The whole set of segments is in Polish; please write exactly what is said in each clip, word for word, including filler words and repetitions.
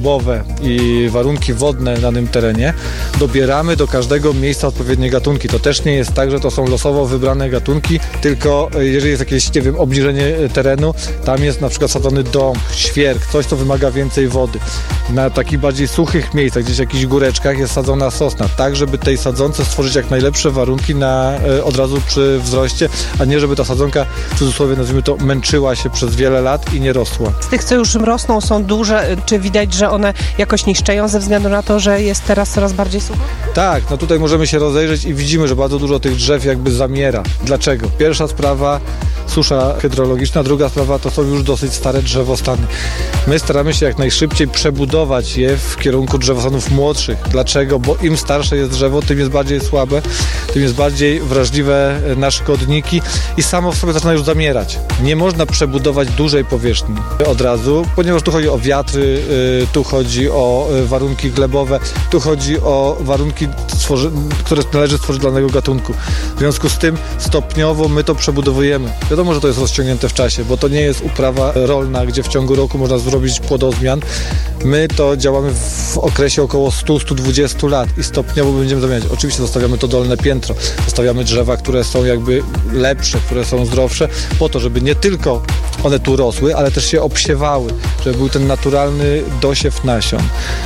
glebowe i warunki wodne na danym terenie, dobieramy do każdego miejsca odpowiednie gatunki. To też nie jest tak, że to są losowo wybrane gatunki, tylko jeżeli jest jakieś, nie wiem, obniżenie terenu, tam jest na przykład sadzony dąb, świerk, coś, co wymaga więcej wody. Na takich bardziej suchych miejscach, gdzieś w jakichś góreczkach jest sadzona sosna, tak żeby tej sadzonce stworzyć jak najlepsze warunki na, od razu przy wzroście, a nie żeby ta sadzonka, w cudzysłowie nazwijmy to, męczyła się przez wiele lat i nie rosła. Z tych, co już rosną, są duże, czy widać, że one jakoś niszczeją ze względu na to, że jest teraz coraz bardziej sucho? Tak, no tutaj możemy się rozejrzeć i widzimy, że bardzo dużo tych drzew jakby zamiera. Dlaczego? Pierwsza sprawa, susza hydrologiczna, druga sprawa to są już dosyć stare drzewostany. My staramy się jak najszybciej przebudować je w kierunku drzewostanów młodszych. Dlaczego? Bo im starsze jest drzewo, tym jest bardziej słabe, tym jest bardziej wrażliwe na szkodniki i samo w sobie zaczyna już zamierać. Nie można przebudować dużej powierzchni od razu, ponieważ tu chodzi o wiatry, tu chodzi o warunki glebowe, tu chodzi o warunki, które należy stworzyć dla danego gatunku. W związku z tym stopniowo my to przebudowujemy. Wiadomo, że to jest rozciągnięte w czasie, bo to nie jest uprawa rolna, gdzie w ciągu roku można zrobić płodozmian. My to działamy w okresie około sto do stu dwudziestu lat i stopniowo będziemy zamieniać. Oczywiście zostawiamy to dolne piętro, zostawiamy drzewa, które są jakby lepsze, które są zdrowsze, po to, żeby nie tylko one tu rosły, ale też się obsiewały, żeby był ten naturalny dosiew nasion.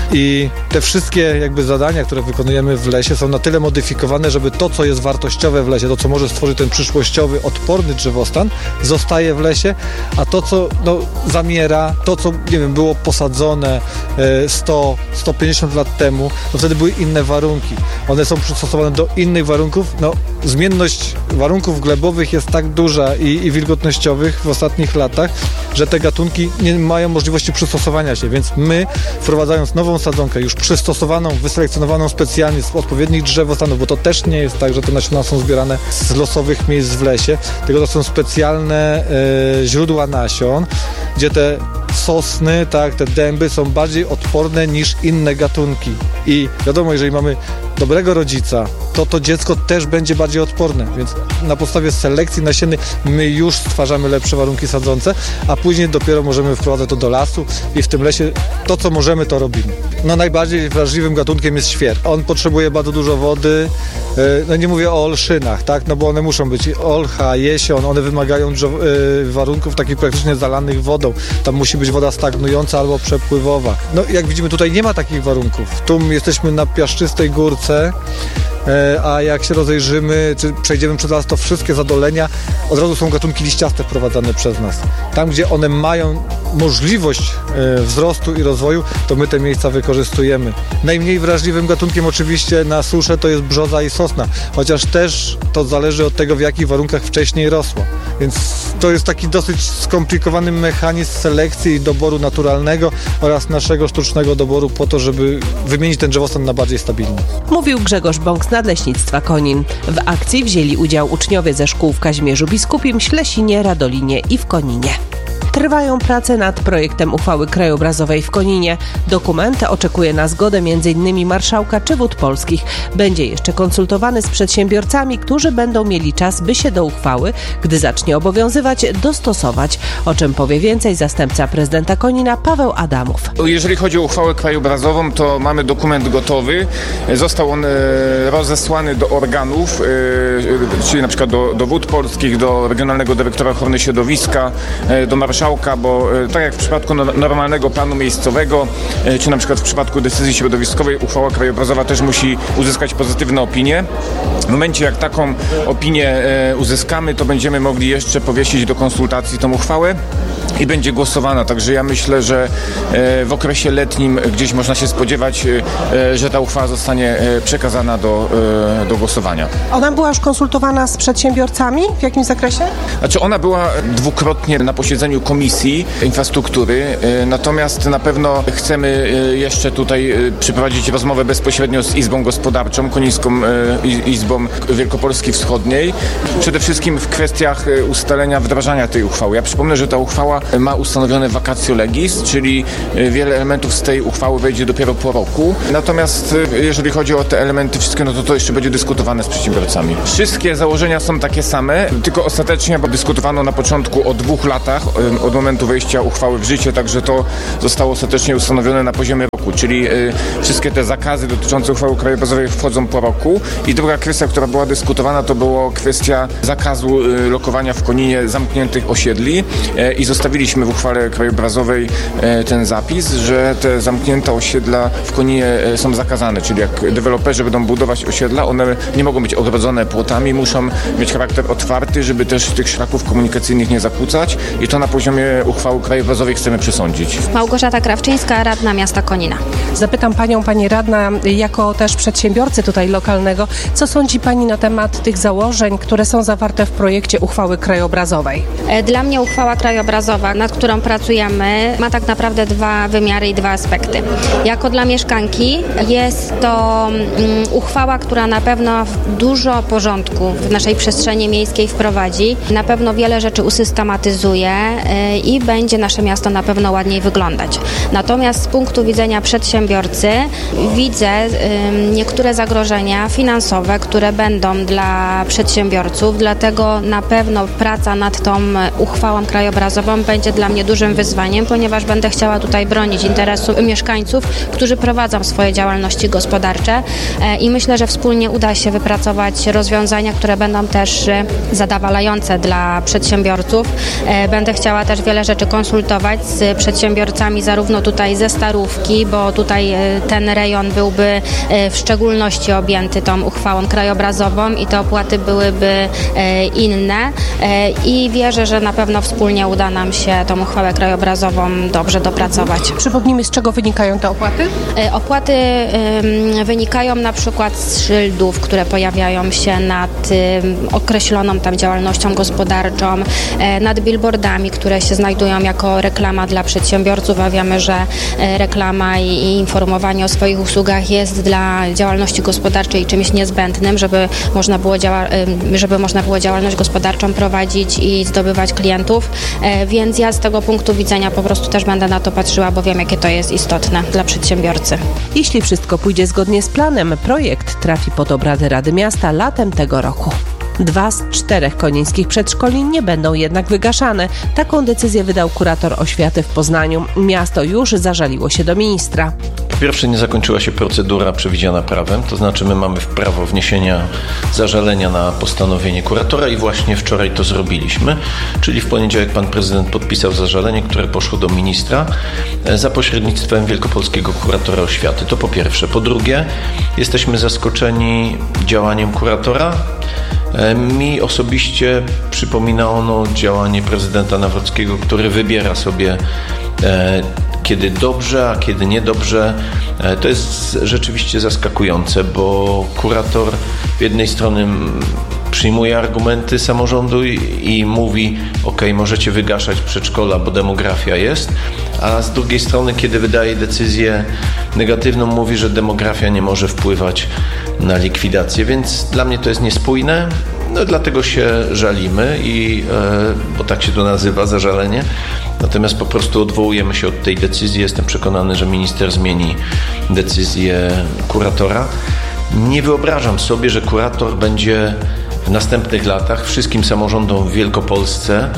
I te wszystkie jakby zadania, które wykonujemy w lesie, są na tyle modyfikowane, żeby to, co jest wartościowe w lesie, to, co może stworzyć ten przyszłościowy, odporny drzewostan, zostaje w lesie, a to, co no, zamiera, to, co nie wiem, było posadzone sto do stu pięćdziesięciu lat temu, to wtedy były inne warunki. One są przystosowane do innych warunków. No, zmienność warunków glebowych jest tak duża i, i wilgotnościowych w ostatnich latach, że te gatunki nie mają możliwości przystosowania się, więc my, wprowadzając nową sadzonkę, już przystosowaną, wyselekcjonowaną specjalnie z odpowiednich drzewostanów, bo to też nie jest tak, że te nasiona są zbierane z losowych miejsc w lesie, tylko to są specjalne e, źródła nasion, gdzie te sosny, tak, te dęby są bardziej odporne niż inne gatunki. I wiadomo, jeżeli mamy dobrego rodzica, to to dziecko też będzie bardziej odporne, więc na podstawie selekcji nasiennej my już stwarzamy lepsze warunki sadzące, a później dopiero możemy wprowadzać to do lasu i w tym lesie to, co możemy, to robimy. No najbardziej wrażliwym gatunkiem jest świer. On potrzebuje bardzo dużo wody, no nie mówię o olszynach, tak, no bo one muszą być olcha, jesion, one wymagają warunków takich praktycznie zalanych wodą. Tam musi być woda stagnująca albo przepływowa. No jak widzimy, tutaj nie ma takich warunków. Tu jesteśmy na piaszczystej górce, a jak się rozejrzymy, czy przejdziemy przez las, to wszystkie zadolenia od razu są gatunki liściaste wprowadzane przez nas. Tam, gdzie one mają możliwość wzrostu i rozwoju, to my te miejsca wykorzystujemy. Najmniej wrażliwym gatunkiem oczywiście na suszę to jest brzoza i sosna, chociaż też to zależy od tego, w jakich warunkach wcześniej rosła. Więc to jest taki dosyć skomplikowany mechanizm selekcji i doboru naturalnego oraz naszego sztucznego doboru po to, żeby wymienić ten drzewostan na bardziej stabilny. Mówił Grzegorz Bąk z Nadleśnictwa Konin. W akcji wzięli udział uczniowie ze szkół w Kazimierzu Biskupim, Ślesinie, Radolinie i w Koninie. Trwają prace nad projektem uchwały krajobrazowej w Koninie. Dokument oczekuje na zgodę m.in. marszałka czy Wód Polskich. Będzie jeszcze konsultowany z przedsiębiorcami, którzy będą mieli czas, by się do uchwały, gdy zacznie obowiązywać, dostosować. O czym powie więcej zastępca prezydenta Konina Paweł Adamów. Jeżeli chodzi o uchwałę krajobrazową, to mamy dokument gotowy. Został on rozesłany do organów, czyli na przykład do, do Wód Polskich, do Regionalnego Dyrektora Ochrony Środowiska, do marszałka, bo tak jak w przypadku normalnego planu miejscowego, czy na przykład w przypadku decyzji środowiskowej, uchwała krajobrazowa też musi uzyskać pozytywne opinie. W momencie, jak taką opinię uzyskamy, to będziemy mogli jeszcze powiesić do konsultacji tą uchwałę i będzie głosowana. Także ja myślę, że w okresie letnim gdzieś można się spodziewać, że ta uchwała zostanie przekazana do, do głosowania. Ona była już konsultowana z przedsiębiorcami? W jakim zakresie? Znaczy ona była dwukrotnie na posiedzeniu Komisji Infrastruktury, natomiast na pewno chcemy jeszcze tutaj przeprowadzić rozmowę bezpośrednio z Izbą Gospodarczą, Konińską Izbą Wielkopolski Wschodniej, przede wszystkim w kwestiach ustalenia wdrażania tej uchwały. Ja przypomnę, że ta uchwała ma ustanowione vacatio legis, czyli wiele elementów z tej uchwały wejdzie dopiero po roku. Natomiast jeżeli chodzi o te elementy wszystkie, no to to jeszcze będzie dyskutowane z przedsiębiorcami. Wszystkie założenia są takie same, tylko ostatecznie dyskutowano na początku o dwóch latach od momentu wejścia uchwały w życie, także to zostało ostatecznie ustanowione na poziomie roku. roku, czyli y, wszystkie te zakazy dotyczące uchwały krajobrazowej wchodzą po roku. I druga kwestia, która była dyskutowana, to była kwestia zakazu y, lokowania w Koninie zamkniętych osiedli y, i zostawiliśmy w uchwale krajobrazowej y, ten zapis, że te zamknięte osiedla w Koninie y, są zakazane, czyli jak deweloperzy będą budować osiedla, one nie mogą być ogrodzone płotami, muszą mieć charakter otwarty, żeby też tych szlaków komunikacyjnych nie zakłócać i to na poziomie uchwały krajobrazowej chcemy przesądzić. Małgorzata Krawczyńska, radna miasta Konina. Zapytam panią, pani radna, jako też przedsiębiorcy tutaj lokalnego, co sądzi pani na temat tych założeń, które są zawarte w projekcie uchwały krajobrazowej? Dla mnie uchwała krajobrazowa, nad którą pracujemy, ma tak naprawdę dwa wymiary i dwa aspekty. Jako dla mieszkanki jest to um, uchwała, która na pewno dużo porządku w naszej przestrzeni miejskiej wprowadzi, na pewno wiele rzeczy usystematyzuje yy, i będzie nasze miasto na pewno ładniej wyglądać. Natomiast z punktu widzenia przedsiębiorcy widzę y, niektóre zagrożenia finansowe, które będą dla przedsiębiorców, dlatego na pewno praca nad tą uchwałą krajobrazową będzie dla mnie dużym wyzwaniem, ponieważ będę chciała tutaj bronić interesu mieszkańców, którzy prowadzą swoje działalności gospodarcze y, i myślę, że wspólnie uda się wypracować rozwiązania, które będą też y, zadowalające dla przedsiębiorców. Y, będę chciała też wiele rzeczy konsultować z przedsiębiorcami, zarówno tutaj ze Starówki, bo tutaj ten rejon byłby w szczególności objęty tą uchwałą krajobrazową i te opłaty byłyby inne i wierzę, że na pewno wspólnie uda nam się tą uchwałę krajobrazową dobrze dopracować. Przypomnijmy, z czego wynikają te opłaty? Opłaty wynikają na przykład z szyldów, które pojawiają się nad określoną tam działalnością gospodarczą, nad billboardami, które się znajdują jako reklama dla przedsiębiorców, a wiemy, że reklama i, i informowanie o swoich usługach jest dla działalności gospodarczej czymś niezbędnym, żeby można było, działa, żeby można było działalność gospodarczą prowadzić i zdobywać klientów, więc ja z tego punktu widzenia po prostu też będę na to patrzyła, bo wiem, jakie to jest istotne dla przedsiębiorcy. Jeśli wszystko pójdzie zgodnie z planem, projekt trafi pod obrady Rady Miasta latem tego roku. Dwa z czterech konińskich przedszkoli nie będą jednak wygaszane. Taką decyzję wydał kurator oświaty w Poznaniu. Miasto już zażaliło się do ministra. Po pierwsze, nie zakończyła się procedura przewidziana prawem, to znaczy my mamy prawo wniesienia zażalenia na postanowienie kuratora i właśnie wczoraj to zrobiliśmy, czyli w poniedziałek pan prezydent podpisał zażalenie, które poszło do ministra za pośrednictwem wielkopolskiego kuratora oświaty. To po pierwsze. Po drugie, jesteśmy zaskoczeni działaniem kuratora. Mi osobiście przypomina ono działanie prezydenta Nawrockiego, który wybiera sobie e, kiedy dobrze, a kiedy niedobrze. E, to jest rzeczywiście zaskakujące, bo kurator z jednej strony przyjmuje argumenty samorządu i, i mówi, ok, możecie wygaszać przedszkola, bo demografia jest, a z drugiej strony, kiedy wydaje decyzję negatywną, mówi, że demografia nie może wpływać na likwidację, więc dla mnie to jest niespójne. No dlatego się żalimy, i, e, bo tak się to nazywa, zażalenie. Natomiast po prostu odwołujemy się od tej decyzji. Jestem przekonany, że minister zmieni decyzję kuratora. Nie wyobrażam sobie, że kurator będzie w następnych latach wszystkim samorządom w Wielkopolsce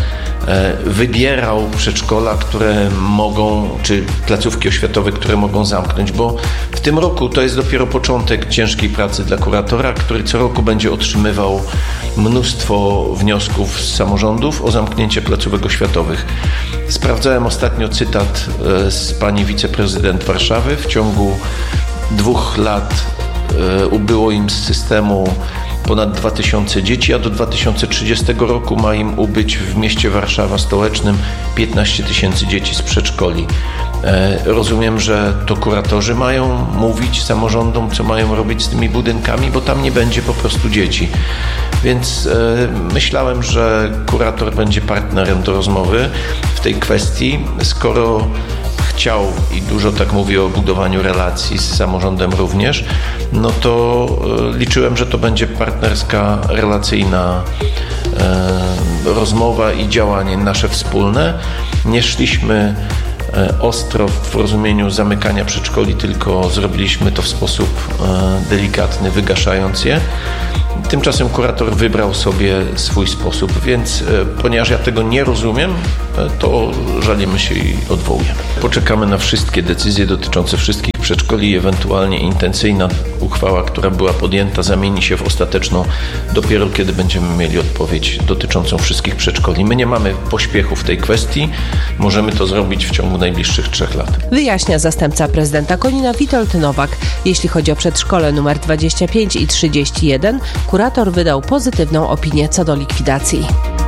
wybierał przedszkola, które mogą, czy placówki oświatowe, które mogą zamknąć, bo w tym roku to jest dopiero początek ciężkiej pracy dla kuratora, który co roku będzie otrzymywał mnóstwo wniosków z samorządów o zamknięcie placówek oświatowych. Sprawdzałem ostatnio cytat z pani wiceprezydent Warszawy. W ciągu dwóch lat ubyło im z systemu ponad dwa tysiące dzieci, a do dwa tysiące trzydziestego roku ma im ubyć w mieście Warszawa stołecznym piętnaście tysięcy dzieci z przedszkoli. Rozumiem, że to kuratorzy mają mówić samorządom, co mają robić z tymi budynkami, bo tam nie będzie po prostu dzieci. Więc myślałem, że kurator będzie partnerem do rozmowy w tej kwestii, skoro chciał i dużo tak mówi o budowaniu relacji z samorządem również, no to liczyłem, że to będzie partnerska, relacyjna e, rozmowa i działanie nasze wspólne. Nie szliśmy e, ostro w rozumieniu zamykania przedszkoli, tylko zrobiliśmy to w sposób e, delikatny, wygaszając je. Tymczasem kurator wybrał sobie swój sposób, więc e, ponieważ ja tego nie rozumiem, e, to żalimy się i odwołujemy. Poczekamy na wszystkie decyzje dotyczące wszystkich przedszkoli i ewentualnie intencyjna uchwała, która była podjęta, zamieni się w ostateczną dopiero kiedy będziemy mieli odpowiedź dotyczącą wszystkich przedszkoli. My nie mamy pośpiechu w tej kwestii, możemy to zrobić w ciągu najbliższych trzech lat. Wyjaśnia zastępca prezydenta Konina Witold Nowak. Jeśli chodzi o przedszkole numer dwadzieścia pięć i trzydzieści jeden, kurator wydał pozytywną opinię co do likwidacji.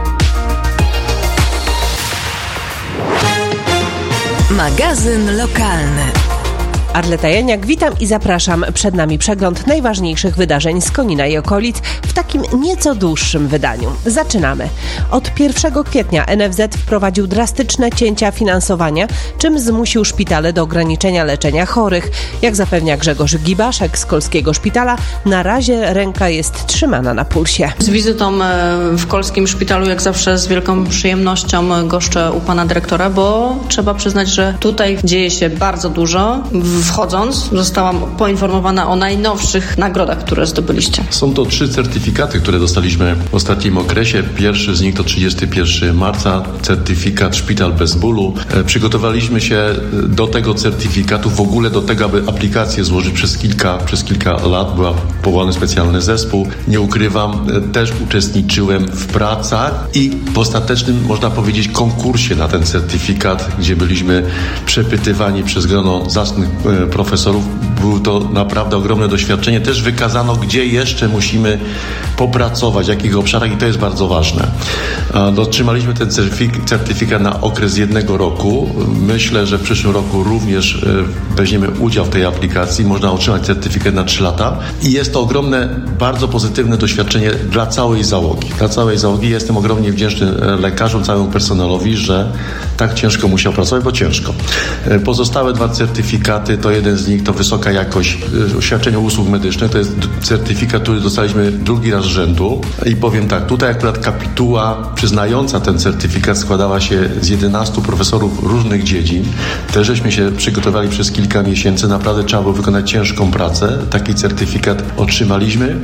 Magazyn lokalny. Arleta Janiak, witam i zapraszam. Przed nami przegląd najważniejszych wydarzeń z Konina i okolic w takim nieco dłuższym wydaniu. Zaczynamy. Od pierwszego kwietnia N F Z wprowadził drastyczne cięcia finansowania, czym zmusił szpitale do ograniczenia leczenia chorych. Jak zapewnia Grzegorz Gibaszek z Kolskiego Szpitala, na razie ręka jest trzymana na pulsie. Z wizytą w Kolskim Szpitalu jak zawsze z wielką przyjemnością goszczę u pana dyrektora, bo trzeba przyznać, że tutaj dzieje się bardzo dużo. Wchodząc, zostałam poinformowana o najnowszych nagrodach, które zdobyliście. Są to trzy certyfikaty, które dostaliśmy w ostatnim okresie. Pierwszy z nich to trzydziestego pierwszego marca, certyfikat Szpital bez bólu. Przygotowaliśmy się do tego certyfikatu, w ogóle do tego, aby aplikację złożyć przez kilka, przez kilka lat. Był powołany specjalny zespół. Nie ukrywam, też uczestniczyłem w pracach i w ostatecznym, można powiedzieć, konkursie na ten certyfikat, gdzie byliśmy przepytywani przez grono zacnych profesorów. Było to naprawdę ogromne doświadczenie. Też wykazano, gdzie jeszcze musimy popracować, w jakich obszarach i to jest bardzo ważne. Otrzymaliśmy ten certyfikat na okres jednego roku. Myślę, że w przyszłym roku również weźmiemy udział w tej aplikacji. Można otrzymać certyfikat na trzy lata i jest to ogromne, bardzo pozytywne doświadczenie dla całej załogi. Dla całej załogi jestem ogromnie wdzięczny lekarzom, całemu personelowi, że tak ciężko musiał pracować, bo ciężko. Pozostałe dwa certyfikaty, to jeden z nich to wysoka jakość świadczenia usług medycznych. To jest certyfikat, który dostaliśmy drugi raz z rzędu. I powiem tak, tutaj akurat kapituła przyznająca ten certyfikat składała się z jedenastu profesorów różnych dziedzin. Też żeśmy się przygotowali przez kilka miesięcy. Naprawdę trzeba było wykonać ciężką pracę. Taki certyfikat otrzymaliśmy.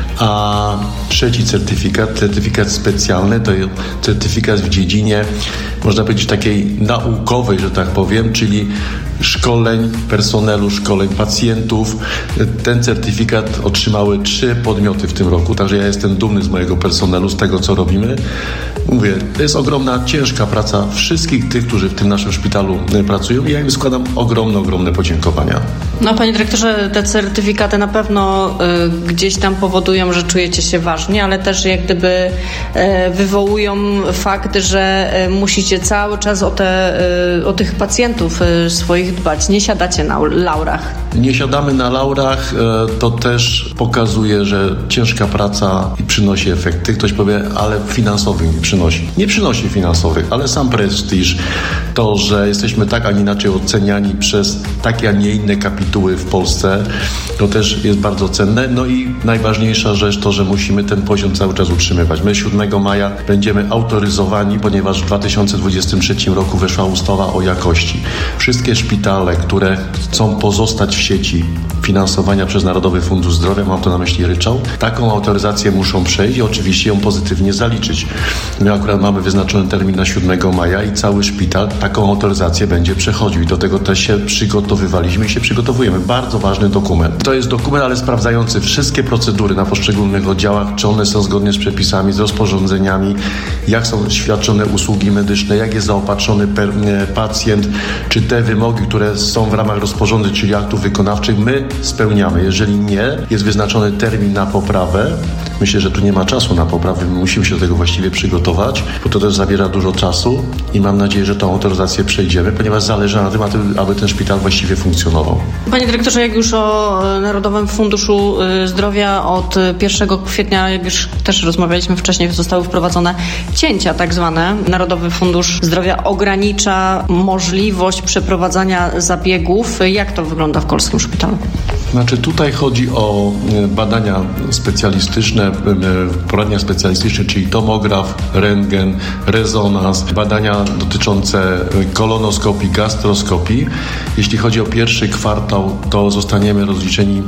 A trzeci certyfikat, certyfikat specjalny, to jest certyfikat w dziedzinie, można powiedzieć, takiej naukowej, że tak powiem, czyli szkoleń personelu, szkoleń pacjentów. Ten certyfikat otrzymały trzy podmioty w tym roku, także ja jestem dumny z mojego personelu, z tego, co robimy. Mówię, to jest ogromna, ciężka praca wszystkich tych, którzy w tym naszym szpitalu pracują i ja im składam ogromne, ogromne podziękowania. No, panie dyrektorze, te certyfikaty na pewno y, gdzieś tam powodują, że czujecie się ważni, ale też jak gdyby y, wywołują fakt, że y, musicie cały czas o, te, y, o tych pacjentów y, swoich dbać. Nie siadacie na laurach. Nie siadamy na laurach, y, to też pokazuje, że ciężka praca przynosi efekty. Ktoś powie, ale finansowych nie przynosi. Nie przynosi finansowych, ale sam prestiż, to, że jesteśmy tak, a nie inaczej oceniani przez takie, a nie inne kapituły w Polsce, to też jest bardzo cenne. No i najważniejsza rzecz to, że musimy ten poziom cały czas utrzymywać. My siódmego maja będziemy autoryzowani, ponieważ w dwa tysiące dwudziestym trzecim roku weszła ustawa o jakości. Wszystkie szpitale, które chcą pozostać w sieci finansowania przez Narodowy Fundusz Zdrowia, mam to na myśli ryczałt, taką autoryzację muszą przejść i oczywiście ją pozytywnie zaliczyć. My akurat mamy wyznaczony termin na siódmego maja i cały szpital taką autoryzację będzie przechodził i do tego też się przygotowywaliśmy i się przygotowujemy. Bardzo ważny dokument. To jest dokument, ale sprawdzający wszystkie procedury na poszczególnych oddziałach, czy one są zgodnie z przepisami, z rozporządzeniami, jak są świadczone usługi medyczne, jak jest zaopatrzony per, nie, pacjent, czy te wymogi, które są w ramach rozporządzeń, czyli aktów wykonawczych, my spełniamy. Jeżeli nie, jest wyznaczony termin na poprawę. Myślę, że tu nie ma czasu na poprawę. My musimy się do tego właściwie przygotować, bo to też zabiera dużo czasu i mam nadzieję, że tą autoryzację przejdziemy, ponieważ zależy na tym, aby ten szpital właściwie funkcjonował. Panie dyrektorze, jak już o Narodowym Funduszu Zdrowia od pierwszego kwietnia, jak już też rozmawialiśmy wcześniej, zostały wprowadzone cięcia tak zwane. Narodowy Fundusz Zdrowia ogranicza możliwość przeprowadzania zabiegów. Jak to wygląda w Kolskim Szpitalu? Znaczy tutaj chodzi o badania specjalistyczne, poradnia specjalistyczne, czyli tomograf, rentgen, rezonans, badania dotyczące kolonoskopii, gastroskopii. Jeśli chodzi o pierwszy kwartał, to zostaniemy rozliczeni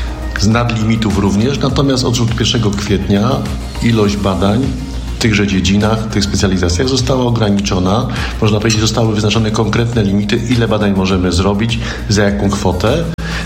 z nadlimitów również, natomiast od pierwszego kwietnia ilość badań w tychże dziedzinach, w tych specjalizacjach została ograniczona. Można powiedzieć, zostały wyznaczone konkretne limity, ile badań możemy zrobić, za jaką kwotę.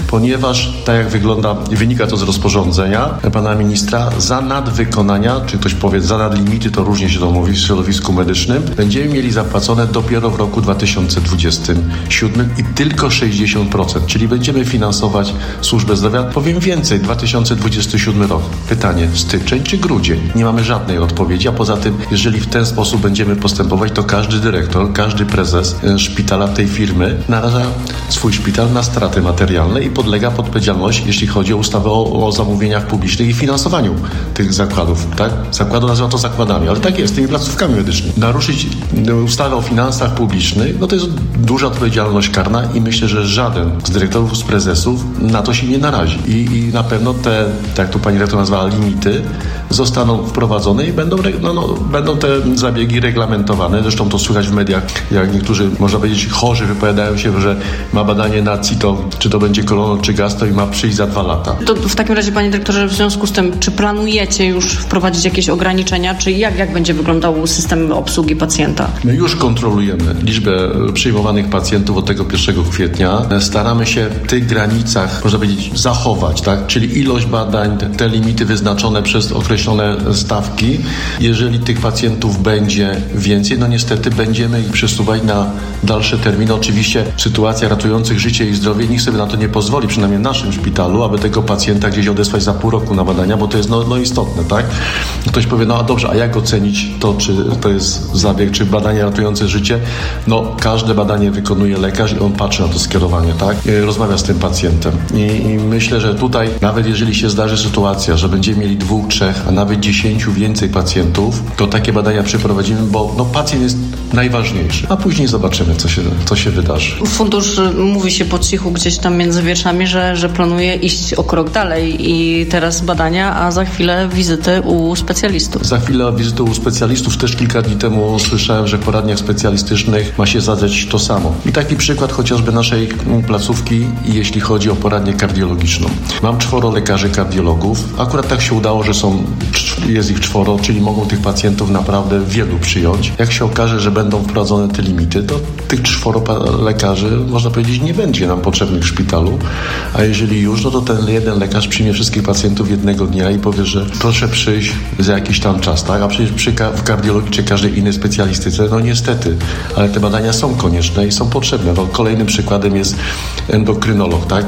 ponieważ tak jak wygląda, wynika to z rozporządzenia pana ministra, za nadwykonania, czy ktoś powie za nadlimity, to różnie się to mówi w środowisku medycznym, będziemy mieli zapłacone dopiero w roku dwa tysiące dwudziestym siódmym i tylko sześćdziesiąt procent, czyli będziemy finansować służbę zdrowia. Powiem więcej, dwa tysiące dwudziesty siódmy rok. Pytanie, styczeń czy grudzień? Nie mamy żadnej odpowiedzi, a poza tym, jeżeli w ten sposób będziemy postępować, to każdy dyrektor, każdy prezes szpitala tej firmy naraża swój szpital na straty materialne i podlega odpowiedzialność, jeśli chodzi o ustawę o, o zamówieniach publicznych i finansowaniu tych zakładów, tak? Zakładu nazywa to zakładami, ale tak jest, tymi placówkami medycznymi. Naruszyć ustawę o finansach publicznych, no to jest duża odpowiedzialność karna i myślę, że żaden z dyrektorów, z prezesów na to się nie narazi. I, i na pewno te, tak jak tu pani dyrektor nazwała, limity zostaną wprowadzone i będą, no, no, będą te zabiegi reglamentowane. Zresztą to słychać w mediach, jak niektórzy, można powiedzieć, chorzy wypowiadają się, że ma badanie na CITO, czy to będzie kolono, czy gastro i ma przyjść za dwa lata. To w takim razie, panie dyrektorze, w związku z tym, czy planujecie już wprowadzić jakieś ograniczenia, czy jak, jak będzie wyglądał system obsługi pacjenta? My już kontrolujemy liczbę przyjmowanych pacjentów od tego pierwszego kwietnia. Staramy się w tych granicach, można powiedzieć, zachować, tak? Czyli ilość badań, te limity wyznaczone przez określone stawki. Jeżeli tych pacjentów będzie więcej, no niestety będziemy ich przesuwać na dalsze terminy. Oczywiście sytuacja ratujących życie i zdrowie, nikt sobie na to nie pozwoli, przynajmniej w naszym szpitalu, aby tego pacjenta gdzieś odesłać za pół roku na badania, bo to jest no, no istotne, tak? Ktoś powie, no a dobrze, a jak ocenić to, czy to jest zabieg, czy badanie ratujące życie? No każde badanie wykonuje lekarz i on patrzy na to skierowanie, tak? I rozmawia z tym pacjentem. I, I myślę, że tutaj, nawet jeżeli się zdarzy sytuacja, że będziemy mieli dwóch, trzech, a nawet dziesięciu więcej pacjentów, to takie badania przeprowadzimy, bo no, pacjent jest najważniejszy, a później zobaczymy, co się, co się wydarzy. Fundusz mówi się po cichu gdzieś tam między wierszami, że, że planuje iść o krok dalej i teraz badania, a za chwilę wizyty u specjalistów. Za chwilę wizyty u specjalistów. Też kilka dni temu słyszałem, że w poradniach specjalistycznych ma się zadzać to samo. I taki przykład chociażby naszej placówki, jeśli chodzi o poradnię kardiologiczną. Mam czworo lekarzy kardiologów. Akurat tak się udało, że są, jest ich czworo, czyli mogą tych pacjentów naprawdę wielu przyjąć. Jak się okaże, że będą wprowadzone te limity, to tych czworo lekarzy, można powiedzieć, nie będzie nam potrzebnych w szpitalu, a jeżeli już, no to ten jeden lekarz przyjmie wszystkich pacjentów jednego dnia i powie, że proszę przyjść za jakiś tam czas, tak? A przecież przy, w kardiologii czy każdej innej specjalistyce, no niestety, ale te badania są konieczne i są potrzebne. No, kolejnym przykładem jest endokrynolog, tak?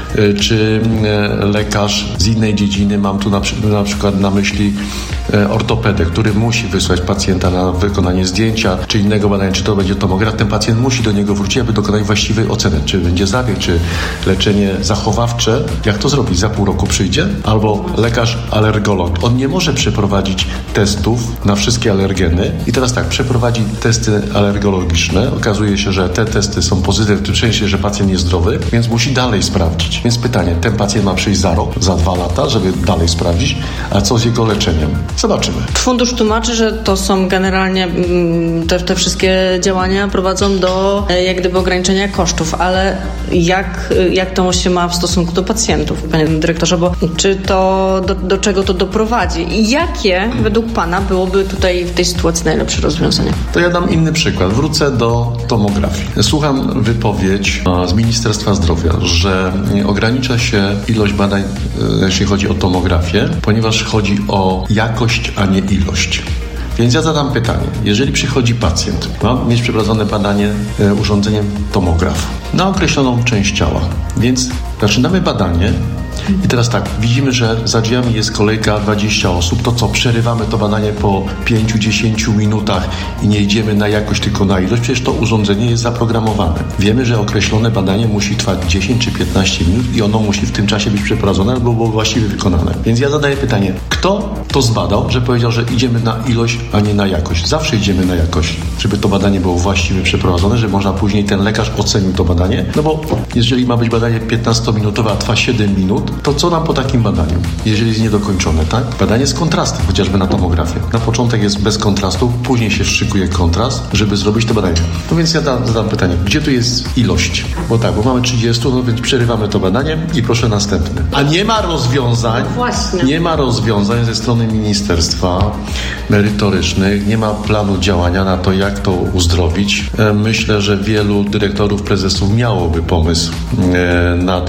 Czy lekarz z innej dziedziny, mam tu na, na przykład na myśli ortopedę, który musi wysłać pacjenta na wykonanie zdjęcia, czy innego badania, czy to będzie tomograf, ten pacjent musi do niego wrócić, aby dokonać właściwej oceny, czy będzie zabieg, czy leczenie zachowawcze. Jak to zrobić? Za pół roku przyjdzie? Albo lekarz alergolog. On nie może przeprowadzić testów na wszystkie alergeny i teraz tak, przeprowadzi testy alergologiczne. Okazuje się, że te testy są pozytywne, w tym sensie, że pacjent jest zdrowy, więc musi dalej sprawdzić. Więc pytanie, ten pacjent ma przyjść za rok, za dwa lata, żeby dalej sprawdzić, a co z jego leczeniem? Zobaczymy. Fundusz tłumaczy, że to są generalnie te, te wszystkie działania prowadzą do jak gdyby ograniczenia kosztów, ale jak, jak to się ma w stosunku do pacjentów, panie dyrektorze, bo czy to, do, do czego to doprowadzi i jakie według pana byłoby tutaj w tej sytuacji najlepsze rozwiązanie? To ja dam inny przykład. Wrócę do tomografii. Słucham wypowiedź z Ministerstwa Zdrowia, że ogranicza się ilość badań, jeśli chodzi o tomografię, ponieważ chodzi o jakość, a nie ilość. Więc ja zadam pytanie. Jeżeli przychodzi pacjent, ma mieć przeprowadzone badanie e, urządzeniem tomograf na określoną część ciała, więc zaczynamy badanie i teraz tak, widzimy, że za drzwiami jest kolejka dwadzieścia osób, to co, przerywamy to badanie po pięć do dziesięciu minutach i nie idziemy na jakość, tylko na ilość? Przecież to urządzenie jest zaprogramowane. Wiemy, że określone badanie musi trwać dziesięć czy piętnaście minut i ono musi w tym czasie być przeprowadzone albo było właściwie wykonane. Więc ja zadaję pytanie, kto to zbadał, że powiedział, że idziemy na ilość, a nie na jakość? Zawsze idziemy na jakość, żeby to badanie było właściwie przeprowadzone, żeby można później ten lekarz ocenił to badanie, no bo jeżeli ma być badanie piętnastominutowe, a trwa siedem minut, to co nam po takim badaniu, jeżeli jest niedokończone, tak? Badanie z kontrastem, chociażby na tomografię. Na początek jest bez kontrastu, później się szykuje kontrast, żeby zrobić to badanie. No więc ja da, zadam pytanie, gdzie tu jest ilość? Bo tak, bo mamy trzydzieści, no więc przerywamy to badanie i proszę następne. A nie ma rozwiązań, Właśnie. nie ma rozwiązań ze strony ministerstwa merytorycznych, nie ma planu działania na to, jak to uzdrowić. Myślę, że wielu dyrektorów, prezesów miałoby pomysł na to uzdrowienie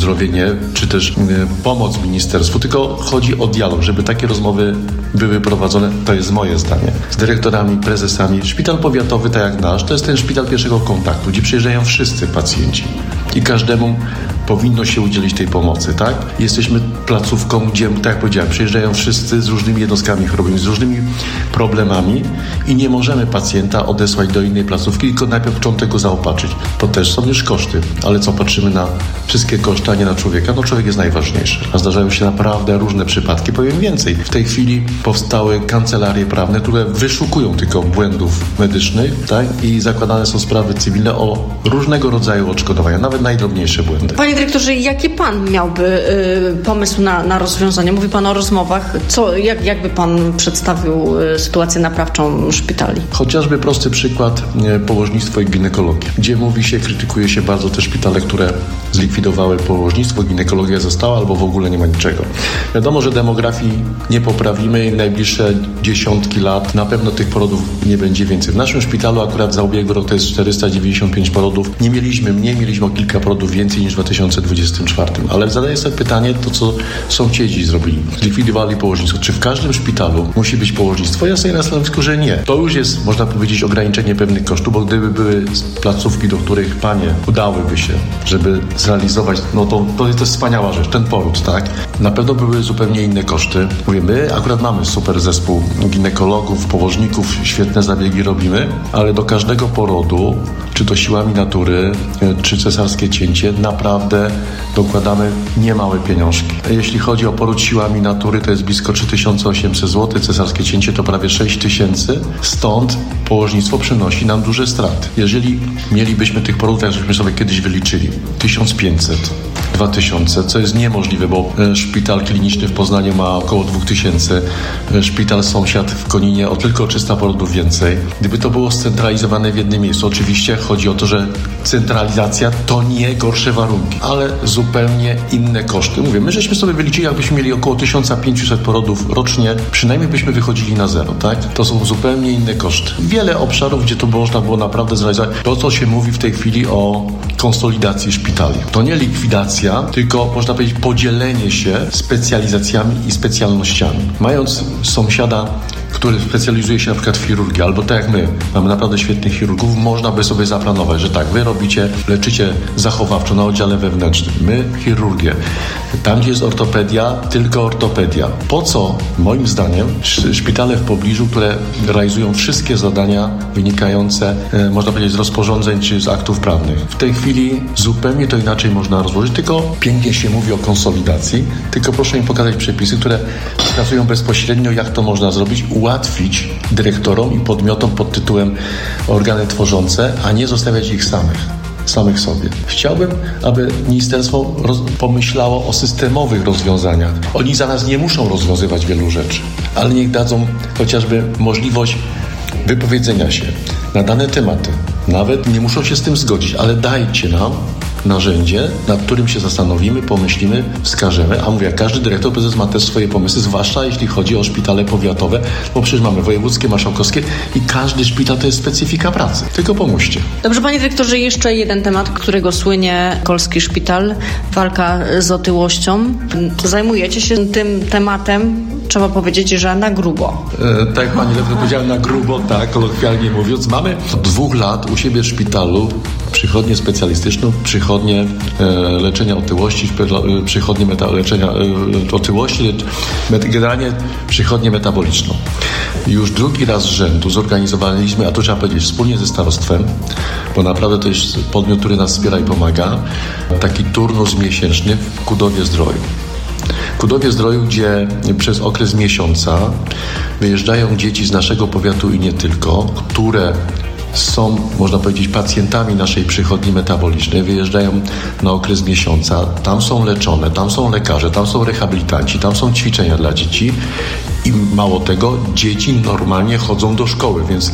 uzdrowienie, czy też pomoc ministerstwu, tylko chodzi o dialog, żeby takie rozmowy były prowadzone, to jest moje zdanie, z dyrektorami, prezesami. Szpital powiatowy, tak jak nasz, to jest ten szpital pierwszego kontaktu, gdzie przyjeżdżają wszyscy pacjenci i każdemu powinno się udzielić tej pomocy, tak? Jesteśmy placówką, gdzie, tak jak powiedziałem, przyjeżdżają wszyscy z różnymi jednostkami chorobowymi, z różnymi problemami i nie możemy pacjenta odesłać do innej placówki, tylko najpierw początek go zaopatrzyć. To też są już koszty, ale co, patrzymy na wszystkie koszty, a nie na człowieka? No człowiek jest najważniejszy, a zdarzają się naprawdę różne przypadki. Powiem więcej, w tej chwili powstały kancelarie prawne, które wyszukują tylko błędów medycznych, tak? I zakładane są sprawy cywilne o różnego rodzaju odszkodowania, nawet najdrobniejsze błędy. Panie dyrektorze, jaki pan miałby y, pomysł na, na rozwiązanie? Mówi pan o rozmowach. Co, jak, jakby pan przedstawił y, sytuację naprawczą szpitali? Chociażby prosty przykład y, położnictwo i ginekologia, gdzie mówi się, krytykuje się bardzo te szpitale, które zlikwidowały położnictwo, ginekologia została albo w ogóle nie ma niczego. Wiadomo, że demografii nie poprawimy i najbliższe dziesiątki lat na pewno tych porodów nie będzie więcej. W naszym szpitalu akurat za ubiegły rok to jest czterysta dziewięćdziesiąt pięć porodów. Nie mieliśmy mniej, mieliśmy o kilka porodów więcej niż w dwa tysiące dwudziestym czwartym. Ale zadaję sobie pytanie, to co sąsiedzi zrobili. Zlikwidowali położnictwo. Czy w każdym szpitalu musi być położnictwo? Ja sobie na stanowisku, że nie. To już jest, można powiedzieć, ograniczenie pewnych kosztów, bo gdyby były placówki, do których panie udałyby się, żeby zrealizować, no to, to jest też wspaniała rzecz, ten poród, tak? Na pewno były zupełnie inne koszty. Mówię, my akurat mamy super zespół ginekologów, położników, świetne zabiegi robimy, ale do każdego porodu, czy to siłami natury, czy cesarskie cięcie, naprawdę dokładamy niemałe pieniążki. Jeśli chodzi o poród siłami natury, to jest blisko trzy tysiące osiemset złotych, cesarskie cięcie to prawie sześć tysięcy, stąd położnictwo przynosi nam duże straty. Jeżeli mielibyśmy tych porodów, jak żeśmy sobie kiedyś wyliczyli, tysiąc pięćset, dwa tysiące, co jest niemożliwe, bo szpital kliniczny w Poznaniu ma około dwa tysiące, szpital sąsiad w Koninie o tylko trzysta porodów więcej. Gdyby to było scentralizowane w jednym miejscu, oczywiście chodzi o to, że centralizacja to nie gorsze warunki, ale zupełnie inne koszty. Mówię, my żeśmy sobie wyliczyli, jakbyśmy mieli około tysiąc pięćset porodów rocznie, przynajmniej byśmy wychodzili na zero, tak? To są zupełnie inne koszty. Wiele obszarów, gdzie to można było naprawdę zrealizować. To, co się mówi w tej chwili o konsolidacji szpitali. To nie likwidacja, tylko można powiedzieć podzielenie się specjalizacjami i specjalnościami. Mając sąsiada, który specjalizuje się na przykład w chirurgii, albo tak jak my, mamy naprawdę świetnych chirurgów, można by sobie zaplanować, że tak, wy robicie, leczycie zachowawczo na oddziale wewnętrznym, my chirurgię. Tam, gdzie jest ortopedia, tylko ortopedia. Po co, moim zdaniem, szpitale w pobliżu, które realizują wszystkie zadania wynikające, e, można powiedzieć, z rozporządzeń czy z aktów prawnych. W tej chwili zupełnie to inaczej można rozłożyć, tylko pięknie się mówi o konsolidacji, tylko proszę mi pokazać przepisy, które wskazują bezpośrednio, jak to można zrobić, ułatwić dyrektorom i podmiotom pod tytułem organy tworzące, a nie zostawiać ich samych. samych sobie. Chciałbym, aby ministerstwo roz- pomyślało o systemowych rozwiązaniach. Oni za nas nie muszą rozwiązywać wielu rzeczy, ale niech dadzą chociażby możliwość wypowiedzenia się na dane tematy. Nawet nie muszą się z tym zgodzić, ale dajcie nam narzędzie, nad którym się zastanowimy, pomyślimy, wskażemy, a mówię, każdy dyrektor, prezes ma też swoje pomysły, zwłaszcza jeśli chodzi o szpitale powiatowe, bo przecież mamy wojewódzkie, marszałkowskie i każdy szpital to jest specyfika pracy. Tylko pomóżcie. Dobrze, panie dyrektorze, jeszcze jeden temat, którego słynie Kolski Szpital, walka z otyłością. Zajmujecie się tym tematem, trzeba powiedzieć, że na grubo. E, tak jak pani dyrektor powiedziała, na grubo, tak, kolokwialnie mówiąc. Mamy od dwóch lat u siebie w szpitalu przychodnię specjalistyczną, przychodnię e, leczenia otyłości, e, przychodnię meta, leczenia e, otyłości, lecz, met, generalnie przychodnię metaboliczną. Już drugi raz z rzędu zorganizowaliśmy, a to trzeba powiedzieć, wspólnie ze starostwem, bo naprawdę to jest podmiot, który nas wspiera i pomaga, taki turnus miesięczny w Kudowie Zdroju. Kudowie Zdroju, gdzie przez okres miesiąca wyjeżdżają dzieci z naszego powiatu i nie tylko, które są, można powiedzieć, pacjentami naszej przychodni metabolicznej, wyjeżdżają na okres miesiąca, tam są leczone, tam są lekarze, tam są rehabilitanci, tam są ćwiczenia dla dzieci i mało tego, dzieci normalnie chodzą do szkoły, więc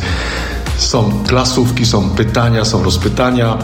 są klasówki, są pytania, są rozpytania,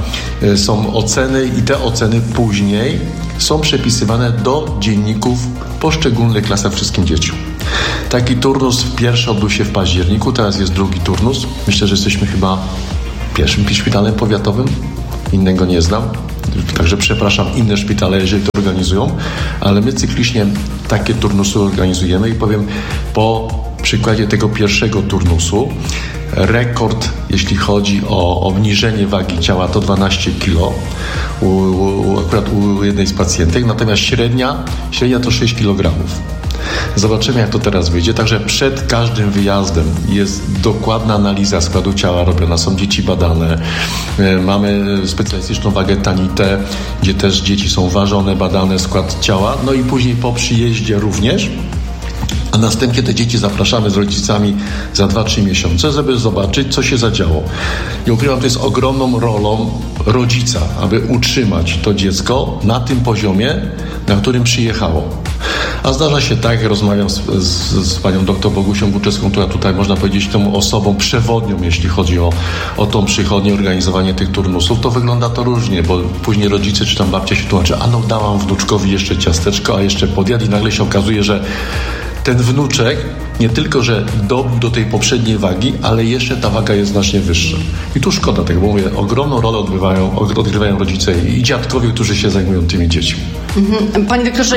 są oceny i te oceny później są przepisywane do dzienników poszczególnych klasach wszystkim dzieciom. Taki turnus pierwszy odbył się w październiku, teraz jest drugi turnus. Myślę, że jesteśmy chyba pierwszym szpitalem powiatowym, innego nie znam. Także przepraszam inne szpitale, jeżeli to organizują, ale my cyklicznie takie turnusy organizujemy i powiem po przykładzie tego pierwszego turnusu, rekord, jeśli chodzi o obniżenie wagi ciała, to dwanaście kilo u, u, akurat u jednej z pacjentek, natomiast średnia, średnia to sześć kilogramów. Zobaczymy, jak to teraz wyjdzie. Także przed każdym wyjazdem jest dokładna analiza składu ciała robiona, są dzieci badane. Mamy specjalistyczną wagę Tanitę, gdzie też dzieci są ważone, badane, skład ciała. No i później po przyjeździe również. A następnie te dzieci zapraszamy z rodzicami za dwa trzy miesiące, żeby zobaczyć, co się zadziało. I ukrywam, to jest ogromną rolą rodzica, aby utrzymać to dziecko na tym poziomie, na którym przyjechało. A zdarza się tak, rozmawiam z, z, z panią doktor Bogusią Buczewską, która tutaj, można powiedzieć, tą osobą przewodnią, jeśli chodzi o, o tą przychodnię, organizowanie tych turnusów, to wygląda to różnie, bo później rodzice czy tam babcia się tłumaczy, a no dałam wnuczkowi jeszcze ciasteczko, a jeszcze podjadł i nagle się okazuje, że ten wnuczek nie tylko, że dobił do tej poprzedniej wagi, ale jeszcze ta waga jest znacznie wyższa. I tu szkoda tego, bo mówię, ogromną rolę odgrywają, odgrywają rodzice i dziadkowie, którzy się zajmują tymi dziećmi. Mhm. Panie doktorze,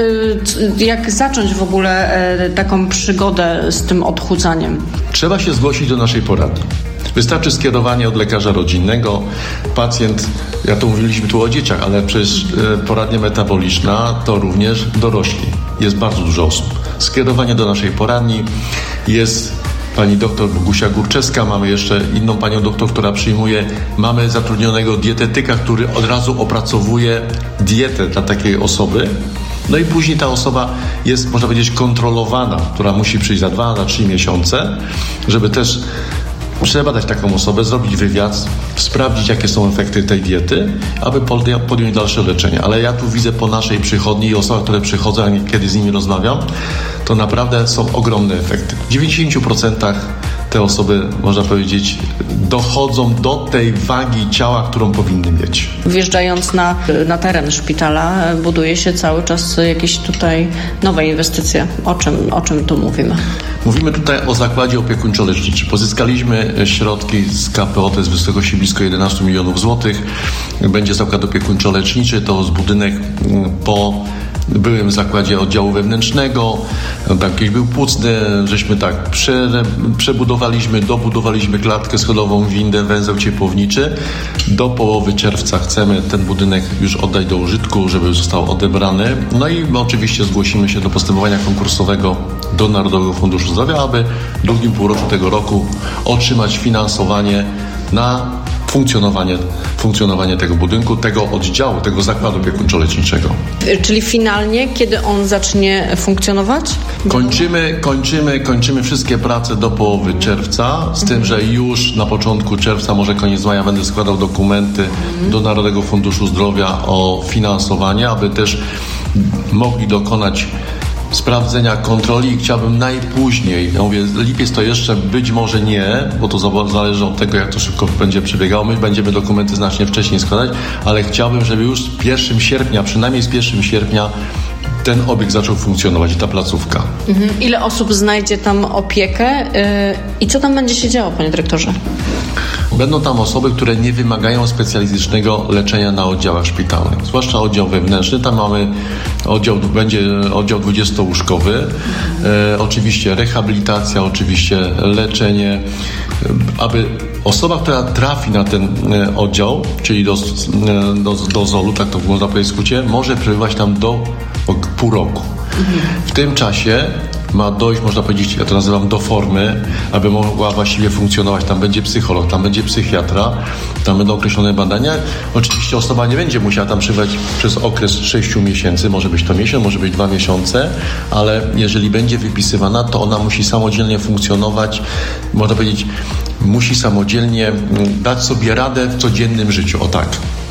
jak zacząć w ogóle taką przygodę z tym odchudzaniem? Trzeba się zgłosić do naszej poradni. Wystarczy skierowanie od lekarza rodzinnego. Pacjent, ja to mówiliśmy tu o dzieciach, ale przecież poradnia metaboliczna to również dorośli. Jest bardzo dużo osób. Skierowanie do naszej poradni, jest pani doktor Bogusia Górczewska, mamy jeszcze inną panią doktor, która przyjmuje, mamy zatrudnionego dietetyka, który od razu opracowuje dietę dla takiej osoby. No i później ta osoba jest, można powiedzieć, kontrolowana, która musi przyjść za dwa, za trzy miesiące, żeby też przebadać taką osobę, zrobić wywiad, sprawdzić, jakie są efekty tej diety, aby podjąć dalsze leczenie. Ale ja tu widzę po naszej przychodni i osobach, które przychodzą, kiedy z nimi rozmawiam, to naprawdę są ogromne efekty. W dziewięćdziesięciu procentach te osoby, można powiedzieć, dochodzą do tej wagi ciała, którą powinny mieć. Wjeżdżając na, na teren szpitala, buduje się cały czas jakieś tutaj nowe inwestycje. O czym, o czym tu mówimy? Mówimy tutaj o zakładzie opiekuńczo-leczniczym. Pozyskaliśmy środki z K P O, to jest w wysokości blisko jedenaście milionów złotych. Będzie zakład opiekuńczo-leczniczy, to jest budynek po byłym zakładzie oddziału wewnętrznego, tam jakiś był płucny, żeśmy tak prze, przebudowaliśmy, dobudowaliśmy klatkę schodową, windę, węzeł ciepłowniczy. Do połowy czerwca chcemy ten budynek już oddać do użytku, żeby został odebrany. No i oczywiście zgłosimy się do postępowania konkursowego do Narodowego Funduszu Zdrowia, aby w drugim półroczu tego roku otrzymać finansowanie na funkcjonowanie, funkcjonowanie tego budynku, tego oddziału, tego zakładu opiekuńczo-leczniczego. Czyli finalnie, kiedy on zacznie funkcjonować? Kończymy, kończymy, kończymy wszystkie prace do połowy czerwca, z tym, że już na początku czerwca, może koniec maja, będę składał dokumenty do Narodowego Funduszu Zdrowia o finansowanie, aby też mogli dokonać sprawdzenia kontroli i chciałbym najpóźniej, ja mówię, lipiec to jeszcze być może nie, bo to zależy od tego, jak to szybko będzie przebiegało. My będziemy dokumenty znacznie wcześniej składać, ale chciałbym, żeby już z pierwszego sierpnia, przynajmniej z pierwszego sierpnia ten obiekt zaczął funkcjonować i ta placówka. Mhm. Ile osób znajdzie tam opiekę yy, i co tam będzie się działo, panie dyrektorze? Będą tam osoby, które nie wymagają specjalistycznego leczenia na oddziałach szpitalnych, zwłaszcza oddział wewnętrzny. Tam mamy oddział, będzie oddział dwudziestołóżkowy, e, oczywiście rehabilitacja, oczywiście leczenie, e, aby osoba, która trafi na ten e, oddział, czyli do, e, do, do zolu, tak to można powiedzieć w skrócie, może przebywać tam do o, pół roku. Mhm. W tym czasie ma dojść, można powiedzieć, ja to nazywam do formy, aby mogła właściwie funkcjonować. Tam będzie psycholog, tam będzie psychiatra, tam będą określone badania. Oczywiście osoba nie będzie musiała tam przebywać przez okres sześciu miesięcy, może być to miesiąc, może być dwa miesiące, ale jeżeli będzie wypisywana, to ona musi samodzielnie funkcjonować, można powiedzieć, musi samodzielnie dać sobie radę w codziennym życiu, o tak.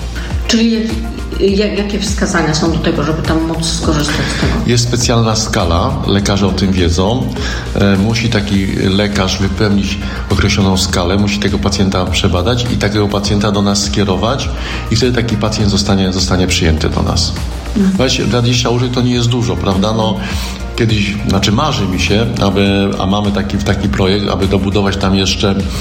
Czyli jak, jakie wskazania są do tego, żeby tam móc skorzystać z tego? Jest specjalna skala, lekarze o tym wiedzą. E, musi taki lekarz wypełnić określoną skalę, musi tego pacjenta przebadać i takiego pacjenta do nas skierować i wtedy taki pacjent zostanie, zostanie przyjęty do nas. Mhm. Właśnie dwadzieścia łóżek to nie jest dużo, prawda? No, kiedyś, znaczy marzy mi się, aby, a mamy taki, taki projekt, aby dobudować tam jeszcze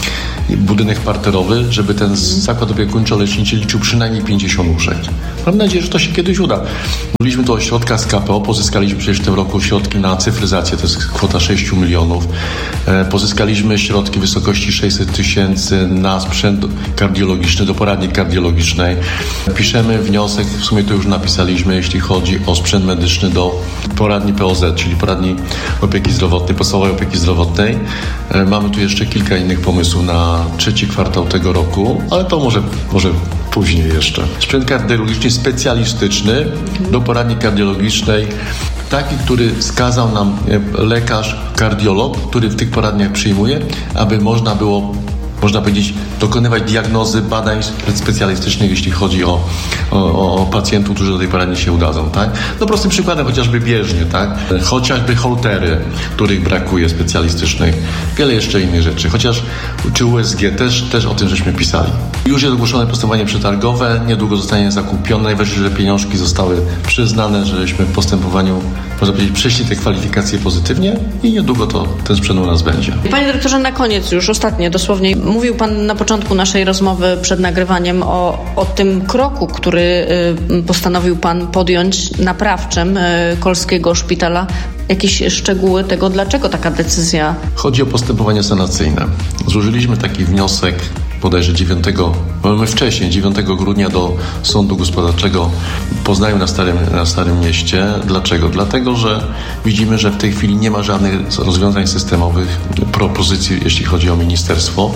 budynek parterowy, żeby ten zakład opiekuńczo-leczniczy liczył przynajmniej pięćdziesiąt łóżek. Mam nadzieję, że to się kiedyś uda. Mówiliśmy tu o środkach z K P O, pozyskaliśmy przecież w tym roku środki na cyfryzację, to jest kwota sześć milionów. Pozyskaliśmy środki w wysokości sześćset tysięcy na sprzęt kardiologiczny, do poradni kardiologicznej. Piszemy wniosek, w sumie to już napisaliśmy, jeśli chodzi o sprzęt medyczny do poradni P O Z, czyli poradni opieki zdrowotnej, podstawowej opieki zdrowotnej. Mamy tu jeszcze kilka innych pomysłów na trzeci kwartał tego roku, ale to może, może później jeszcze. Sprzęt kardiologiczny specjalistyczny do poradni kardiologicznej, taki, który wskazał nam lekarz, kardiolog, który w tych poradniach przyjmuje, aby można było, można powiedzieć, dokonywać diagnozy, badań specjalistycznych, jeśli chodzi o, o, o pacjentów, którzy do tej poradni się udadzą, tak? No prostym przykładem chociażby bieżnie, tak? Chociażby holtery, których brakuje specjalistycznych, wiele jeszcze innych rzeczy, chociaż czy U S G też, też o tym żeśmy pisali. Już jest ogłoszone postępowanie przetargowe, niedługo zostanie zakupione, najważniejsze, że pieniążki zostały przyznane, żeśmy w postępowaniu, można powiedzieć, przeszli te kwalifikacje pozytywnie i niedługo to ten sprzęt u nas będzie. Panie dyrektorze, na koniec już ostatnie, dosłownie, mówił Pan na początku naszej rozmowy przed nagrywaniem o, o tym kroku, który y, postanowił Pan podjąć naprawczym y, Kolskiego Szpitala. Jakieś szczegóły tego, dlaczego taka decyzja? Chodzi o postępowanie sanacyjne. Złożyliśmy taki wniosek bodajże dziewiątego, my wcześniej, dziewiątego grudnia do Sądu Gospodarczego w Poznaniu na Starym, na Starym Mieście. Dlaczego? Dlatego, że widzimy, że w tej chwili nie ma żadnych rozwiązań systemowych, propozycji, jeśli chodzi o ministerstwo,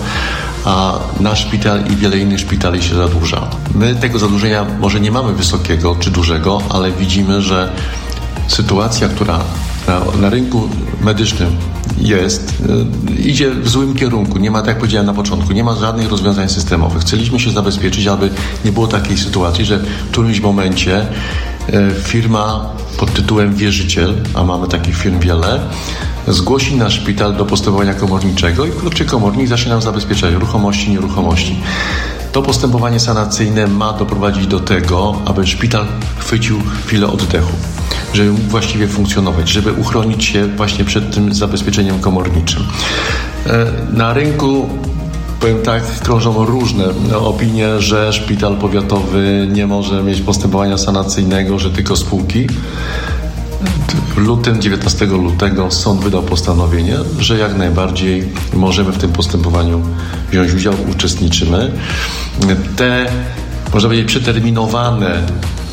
a nasz szpital i wiele innych szpitali się zadłuża. My tego zadłużenia może nie mamy wysokiego czy dużego, ale widzimy, że sytuacja, która na, na rynku medycznym jest, y, idzie w złym kierunku. Nie ma, tak jak powiedziałem na początku, nie ma żadnych rozwiązań systemowych. Chcieliśmy się zabezpieczyć, aby nie było takiej sytuacji, że w którymś momencie y, firma pod tytułem wierzyciel, a mamy takich firm wiele, zgłosi nasz szpital do postępowania komorniczego i wkrótce komornik zacznie nam zabezpieczać ruchomości, nieruchomości. To postępowanie sanacyjne ma doprowadzić do tego, aby szpital chwycił chwilę oddechu, żeby mógł właściwie funkcjonować, żeby uchronić się właśnie przed tym zabezpieczeniem komorniczym. Na rynku, powiem tak, krążą różne opinie, że szpital powiatowy nie może mieć postępowania sanacyjnego, że tylko spółki. W lutym, dziewiętnastego lutego sąd wydał postanowienie, że jak najbardziej możemy w tym postępowaniu wziąć udział, uczestniczymy. Te, można powiedzieć, przeterminowane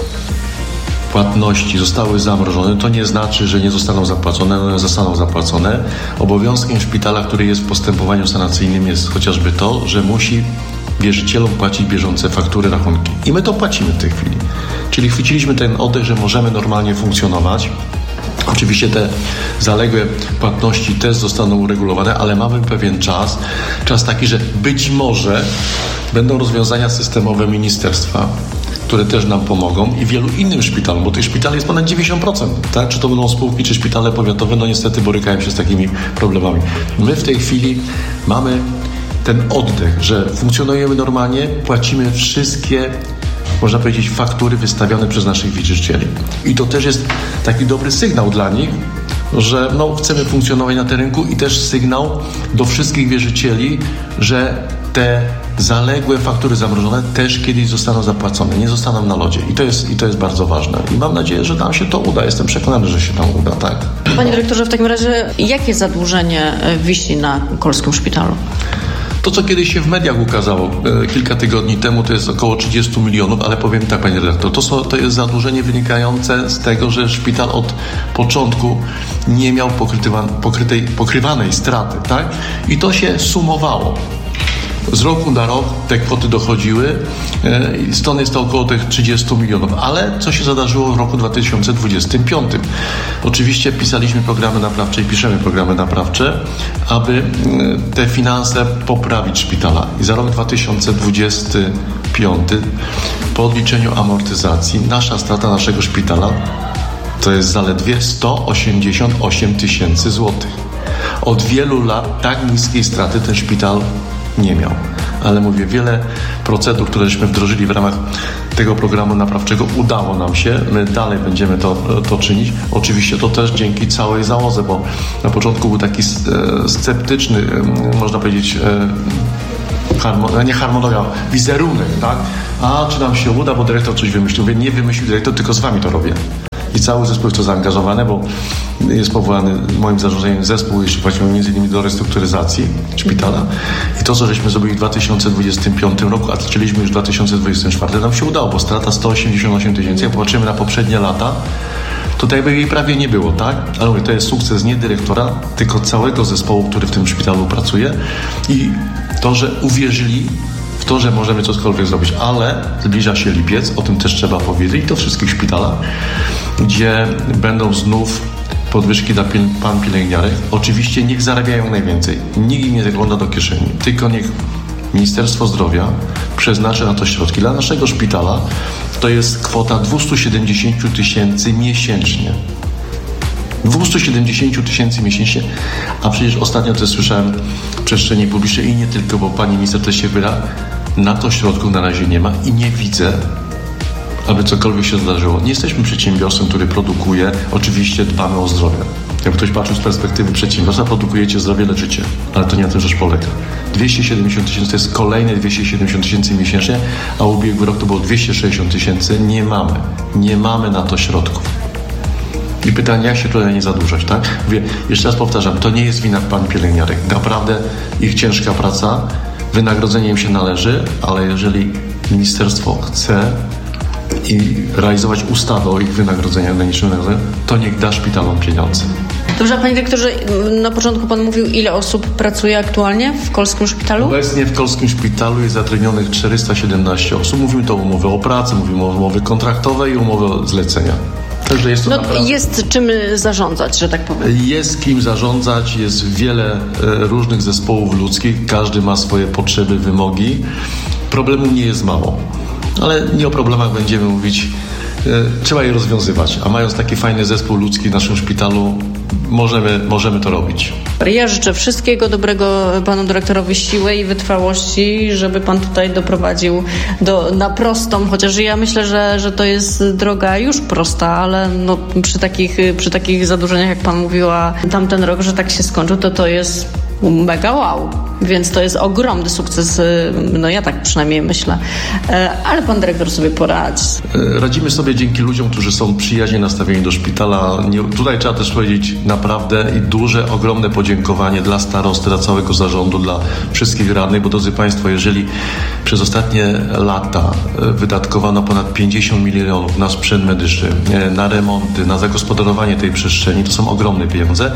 płatności zostały zamrożone, to nie znaczy, że nie zostaną zapłacone, one zostaną zapłacone. Obowiązkiem szpitala, który jest w postępowaniu sanacyjnym, jest chociażby to, że musi wierzycielom płacić bieżące faktury, rachunki. I my to płacimy w tej chwili. Czyli chwyciliśmy ten oddech, że możemy normalnie funkcjonować. Oczywiście te zaległe płatności też zostaną uregulowane, ale mamy pewien czas, czas taki, że być może będą rozwiązania systemowe ministerstwa, które też nam pomogą i wielu innym szpitalom, bo tych szpitali jest ponad dziewięćdziesiąt procent, tak? Czy to będą spółki, czy szpitale powiatowe, no niestety borykają się z takimi problemami. My w tej chwili mamy ten oddech, że funkcjonujemy normalnie, płacimy wszystkie, można powiedzieć, faktury wystawione przez naszych wierzycieli. I to też jest taki dobry sygnał dla nich, że no, chcemy funkcjonować na tym rynku i też sygnał do wszystkich wierzycieli, że te zaległe faktury zamrożone też kiedyś zostaną zapłacone, nie zostaną na lodzie. I to jest, i to jest bardzo ważne. I mam nadzieję, że nam się to uda. Jestem przekonany, że się nam uda, tak. Panie dyrektorze, w takim razie jakie zadłużenie wisi na Kolskim Szpitalu? To, co kiedyś się w mediach ukazało e, kilka tygodni temu, to jest około trzydzieści milionów, ale powiem tak, panie redaktor, to, są, to jest zadłużenie wynikające z tego, że szpital od początku nie miał pokrytej, pokrywanej straty, tak? I to się sumowało. Z roku na rok te kwoty dochodziły i stąd jest to około tych trzydzieści milionów. Ale co się zadarzyło w roku dwa tysiące dwudziestym piątym? Oczywiście pisaliśmy programy naprawcze i piszemy programy naprawcze, aby te finanse poprawić szpitala. I za rok dwa tysiące dwudziesty piąty po odliczeniu amortyzacji nasza strata naszego szpitala to jest zaledwie sto osiemdziesiąt osiem tysięcy złotych. Od wielu lat tak niskiej straty ten szpital nie miał. Ale mówię, wiele procedur, które żeśmy wdrożyli w ramach tego programu naprawczego, udało nam się. My dalej będziemy to, to czynić. Oczywiście to też dzięki całej załodze, bo na początku był taki sceptyczny, można powiedzieć, harmonogram, nie harmonogram, wizerunek, tak? A czy nam się uda, bo dyrektor coś wymyślił. Mówię, nie wymyślił dyrektor, tylko z wami to robię. I cały zespół jest w to zaangażowany, bo jest powołany moim zarządzeniem zespół, jeśli chodzi między innymi do restrukturyzacji szpitala. I to, co żeśmy zrobili w dwa tysiące dwudziestym piątym roku, a zaczęliśmy już w dwa tysiące dwudziestym czwartym, nam się udało, bo strata sto osiemdziesiąt osiem tysięcy. Jak popatrzymy na poprzednie lata, to tak jakby jej prawie nie było, tak? Ale mówię, to jest sukces nie dyrektora, tylko całego zespołu, który w tym szpitalu pracuje. I to, że uwierzyli w to, że możemy cokolwiek zrobić, ale zbliża się lipiec, o tym też trzeba powiedzieć, i to w wszystkich szpitalach, gdzie będą znów podwyżki dla pan pielęgniarek. Oczywiście niech zarabiają najwięcej. Nikt im nie zagląda do kieszeni, tylko niech Ministerstwo Zdrowia przeznaczy na to środki. Dla naszego szpitala to jest kwota dwieście siedemdziesiąt tysięcy miesięcznie. dwieście siedemdziesiąt tysięcy miesięcznie, a przecież ostatnio też słyszałem w przestrzeni publicznej i nie tylko, bo pani minister też się wyra, na to środków na razie nie ma i nie widzę, aby cokolwiek się zdarzyło. Nie jesteśmy przedsiębiorstwem, który produkuje, oczywiście dbamy o zdrowie. Jak ktoś patrzy z perspektywy przedsiębiorstwa, produkujecie zdrowie, leczycie, ale to nie na tym rzecz polega. dwieście siedemdziesiąt tysięcy to jest kolejne dwieście siedemdziesiąt tysięcy miesięcznie, a ubiegły rok to było dwieście sześćdziesiąt tysięcy. Nie mamy. Nie mamy na to środków. I pytanie, jak się tutaj nie zadłużać, tak? Mówię, jeszcze raz powtarzam, to nie jest wina pan pielęgniarek. Naprawdę ich ciężka praca, wynagrodzenie im się należy, ale jeżeli ministerstwo chce i realizować ustawę o ich wynagrodzeniach, granicznym wynagrodzeniu, to niech da szpitalom pieniądze. Dobrze, a panie dyrektorze, na początku pan mówił, ile osób pracuje aktualnie w Kolskim Szpitalu? Obecnie w Kolskim Szpitalu jest zatrudnionych czterysta siedemnaście osób. Mówimy to o umowy o pracę, mówimy o umowy kontraktowej i umowy o zlecenia. Także jest to no, naprawdę... jest czym zarządzać, że tak powiem. Jest kim zarządzać, jest wiele e, różnych zespołów ludzkich, każdy ma swoje potrzeby, wymogi. Problemu nie jest mało, ale nie o problemach będziemy mówić, e, trzeba je rozwiązywać, a mając taki fajny zespół ludzki w naszym szpitalu, możemy, możemy to robić. Ja życzę wszystkiego dobrego panu dyrektorowi, siły i wytrwałości, żeby pan tutaj doprowadził do, na prostą, chociaż ja myślę, że, że to jest droga już prosta, ale no, przy, takich, przy takich zadłużeniach, jak pan mówił, a tamten rok, że tak się skończył, to to jest mega wow. Więc to jest ogromny sukces, no ja tak przynajmniej myślę. Ale pan dyrektor sobie poradzi. Radzimy sobie dzięki ludziom, którzy są przyjaźnie nastawieni do szpitala. Nie, tutaj trzeba też powiedzieć naprawdę i duże, ogromne podziękowanie dla starosty, dla całego zarządu, dla wszystkich radnych, bo drodzy państwo, jeżeli przez ostatnie lata wydatkowano ponad pięćdziesiąt milionów na sprzęt medyczny, na remonty, na zagospodarowanie tej przestrzeni, to są ogromne pieniądze.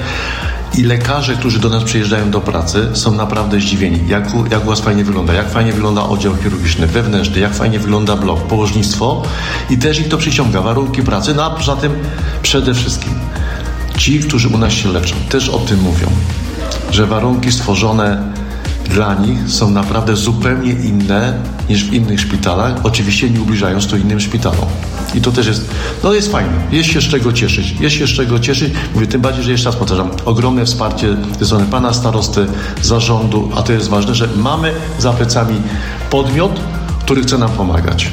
I lekarze, którzy do nas przyjeżdżają do pracy, są naprawdę zdziwieni, jak, jak u was fajnie wygląda, jak fajnie wygląda oddział chirurgiczny, wewnętrzny, jak fajnie wygląda blok, położnictwo i też ich to przyciąga, warunki pracy, no a poza tym przede wszystkim ci, którzy u nas się leczą, też o tym mówią, że warunki stworzone dla nich są naprawdę zupełnie inne niż w innych szpitalach, oczywiście nie ubliżając to innym szpitalom. I to też jest, no jest fajne, jest się z czego cieszyć, jest się z czego cieszyć, mówię, tym bardziej, że jeszcze raz powtarzam, ogromne wsparcie ze strony pana starosty, zarządu, a to jest ważne, że mamy za plecami podmiot, który chce nam pomagać.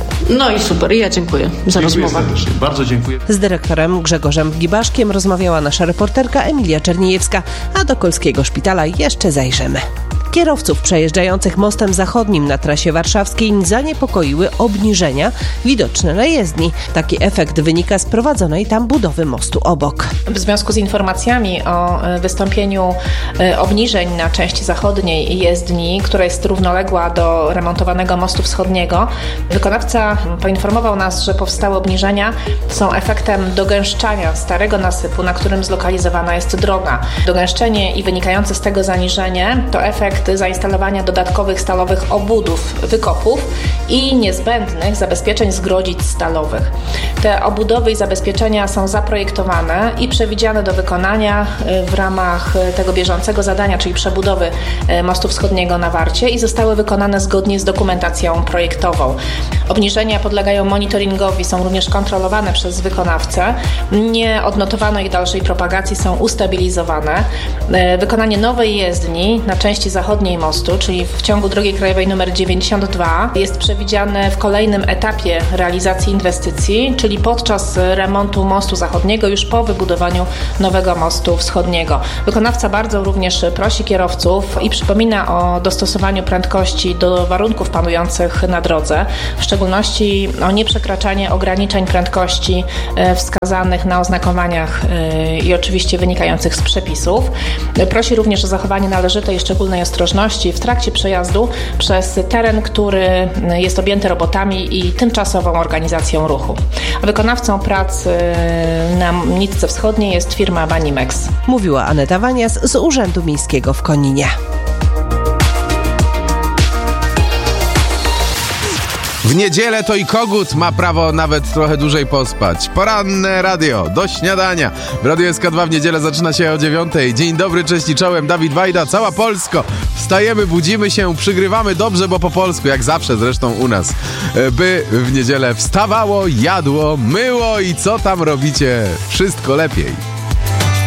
No i super, ja dziękuję za dziękuję rozmowę. Serdecznie. Bardzo dziękuję. Z dyrektorem Grzegorzem Gibaszkiem rozmawiała nasza reporterka Emilia Czerniejewska, a do Kolskiego Szpitala jeszcze zajrzymy. Kierowców przejeżdżających mostem zachodnim na trasie warszawskiej zaniepokoiły obniżenia widoczne na jezdni. Taki efekt wynika z prowadzonej tam budowy mostu obok. W związku z informacjami o wystąpieniu obniżeń na części zachodniej jezdni, która jest równoległa do remontowanego mostu wschodniego, wykonawca poinformował nas, że powstałe obniżenia są efektem dogęszczania starego nasypu, na którym zlokalizowana jest droga. Dogęszczenie i wynikające z tego zaniżenie to efekt zainstalowania dodatkowych stalowych obudów, wykopów i niezbędnych zabezpieczeń z grodzic stalowych. Te obudowy i zabezpieczenia są zaprojektowane i przewidziane do wykonania w ramach tego bieżącego zadania, czyli przebudowy mostu wschodniego na Warcie i zostały wykonane zgodnie z dokumentacją projektową. Obniżenia podlegają monitoringowi, są również kontrolowane przez wykonawcę. Nie odnotowano ich dalszej propagacji, są ustabilizowane. Wykonanie nowej jezdni na części zachodniej zachodniej mostu, czyli w ciągu drogi krajowej nr dziewięćdziesiąt dwa, jest przewidziane w kolejnym etapie realizacji inwestycji, czyli podczas remontu mostu zachodniego, już po wybudowaniu nowego mostu wschodniego. Wykonawca bardzo również prosi kierowców i przypomina o dostosowaniu prędkości do warunków panujących na drodze, w szczególności o nieprzekraczanie ograniczeń prędkości wskazanych na oznakowaniach i oczywiście wynikających z przepisów. Prosi również o zachowanie należytej i szczególnej ostrożności w trakcie przejazdu przez teren, który jest objęty robotami i tymczasową organizacją ruchu. A wykonawcą prac na nitce wschodniej jest firma Banimex. Mówiła Aneta Wanias z Urzędu Miejskiego w Koninie. W niedzielę to i kogut ma prawo nawet trochę dłużej pospać. Poranne radio do śniadania. W Radiu S K dwa w niedzielę zaczyna się o dziewiątej. Dzień dobry, cześć i czołem, Dawid Wajda, cała Polsko. Wstajemy, budzimy się, przygrywamy dobrze, bo po polsku, jak zawsze zresztą u nas. By w niedzielę wstawało, jadło, myło i co tam robicie, wszystko lepiej.